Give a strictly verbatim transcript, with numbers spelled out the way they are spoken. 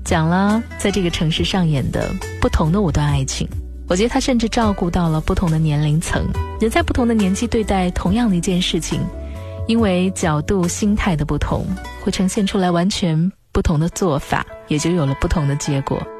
讲了在这个城市上演的不同的五段爱情。我觉得他甚至照顾到了不同的年龄层，人在不同的年纪对待同样的一件事情，因为角度心态的不同，会呈现出来完全不同的做法，也就有了不同的结果。